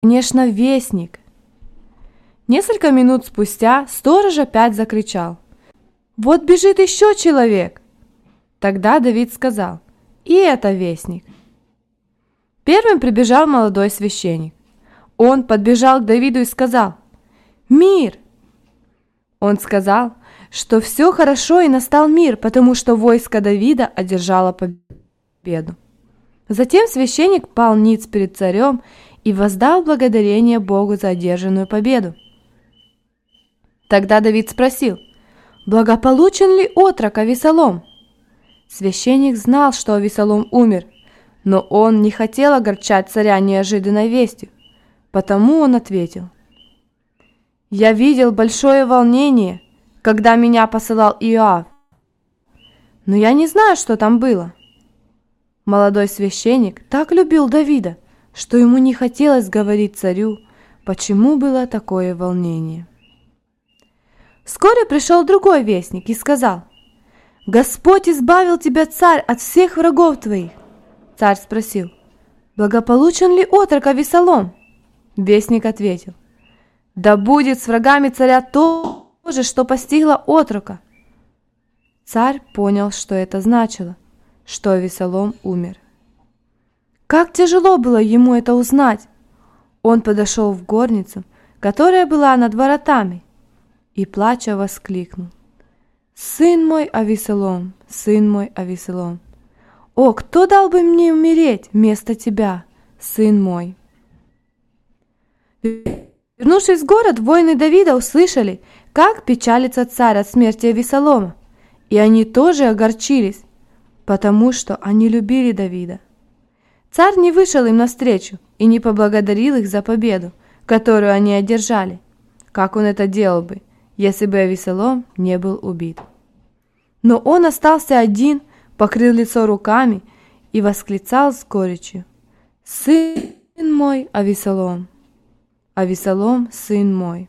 конечно, вестник. Несколько минут спустя сторож опять закричал: «Вот бежит еще человек!» Тогда Давид сказал: «И это вестник». Первым прибежал молодой священник. Он подбежал к Давиду и сказал: «Мир!» Он сказал, что все хорошо и настал мир, потому что войско Давида одержало победу. Затем священник пал ниц перед царем и воздал благодарение Богу за одержанную победу. Тогда Давид спросил: «Благополучен ли отрок Авесолом?» Священник знал, что Авесолом умер, но он не хотел огорчать царя неожиданной вестью, потому он ответил: «Я видел большое волнение, когда меня посылал Иоав, но я не знаю, что там было». Молодой священник так любил Давида, что ему не хотелось говорить царю, почему было такое волнение. Вскоре пришел другой вестник и сказал: «Господь избавил тебя, царь, от всех врагов твоих». Царь спросил: «Благополучен ли отрок Авесолом?» Вестник ответил: «Да будет с врагами царя то же, что постигло отрока». Царь понял, что это значило, что Авесолом умер. Как тяжело было ему это узнать! Он подошел в горницу, которая была над воротами, и, плача, воскликнул: «Сын мой Авесолом, сын мой Авесолом! О, кто дал бы мне умереть вместо тебя, сын мой!» Вернувшись в город, воины Давида услышали, как печалится царь от смерти Авесолома, и они тоже огорчились, потому что они любили Давида. Царь не вышел им навстречу и не поблагодарил их за победу, которую они одержали, как он это делал бы, если бы Авесолом не был убит. Но он остался один, покрыл лицо руками и восклицал с горечью: «Сын мой Авесолом! Авесолом, сын мой!»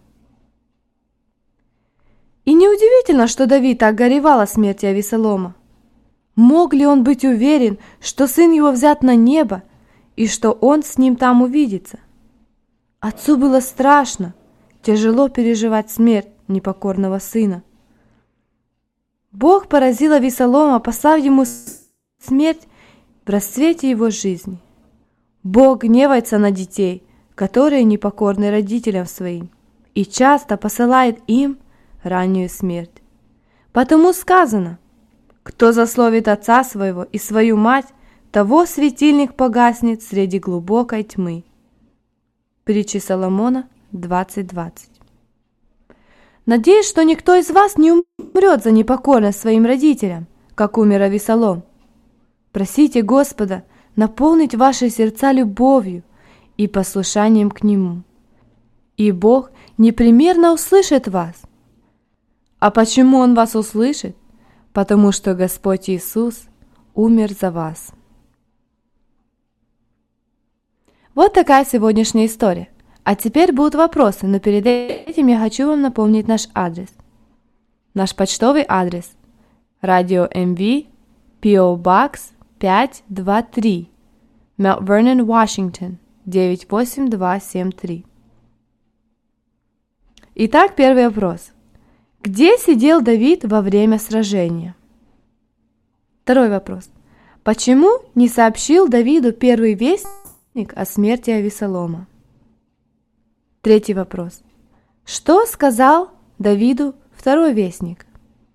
И неудивительно, что Давид так горевал о смерти Авесолома. Мог ли он быть уверен, что сын его взят на небо и что он с ним там увидится? Отцу было страшно, тяжело переживать смерть непокорного сына. Бог поразил Авесолома, послав ему смерть в расцвете его жизни. Бог гневается на детей, которые непокорны родителям своим, и часто посылает им раннюю смерть. Потому сказано: «Кто злословит отца своего и свою мать, того светильник погаснет среди глубокой тьмы». Притчи Соломона 20:20. Надеюсь, что никто из вас не умрет за непокорность своим родителям, как умер Авесолом. Просите Господа наполнить ваши сердца любовью и послушанием к Нему, и Бог непременно услышит вас. А почему Он вас услышит? Потому что Господь Иисус умер за вас. Вот такая сегодняшняя история. А теперь будут вопросы, но перед этим я хочу вам напомнить наш адрес. Наш почтовый адрес: Radio MV, P.O. Box 523, Mount Vernon, Washington 98273. Итак, первый вопрос. Где сидел Давид во время сражения? Второй вопрос. Почему не сообщил Давиду первый вестник о смерти Авесолома? Третий вопрос. Что сказал Давиду второй вестник?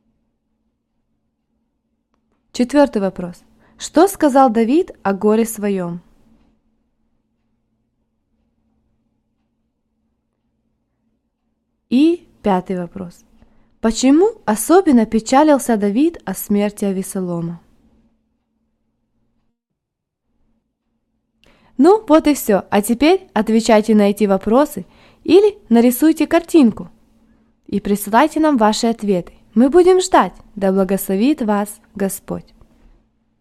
Четвертый вопрос. Что сказал Давид о горе своем? И пятый вопрос. Почему особенно печалился Давид о смерти Авесолома? Ну, вот и все. А теперь отвечайте на эти вопросы или нарисуйте картинку и присылайте нам ваши ответы. Мы будем ждать. Да благословит вас Господь.